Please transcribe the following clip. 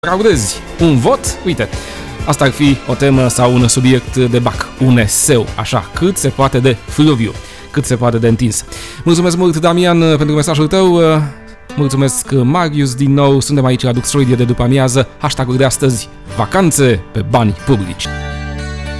fraudezi un vot? Uite, asta ar fi o temă sau un subiect de bac, un eseu, așa, cât se poate de fluviu, cât se poate de întins. Mulțumesc mult, Damian, pentru mesajul tău. Mulțumesc, Marius, din nou. Suntem aici la Dux Radio de după amiază. Hashtag-ul de astăzi: vacanțe pe bani publici.